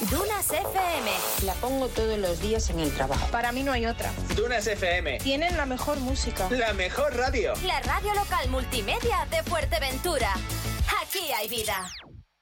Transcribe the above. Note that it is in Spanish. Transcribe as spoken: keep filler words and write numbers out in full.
Dunas F M. La pongo todos los días en el trabajo. Para mí no hay otra. Dunas F M. Tienen la mejor música. La mejor radio. La radio local multimedia de Fuerteventura. Aquí hay vida.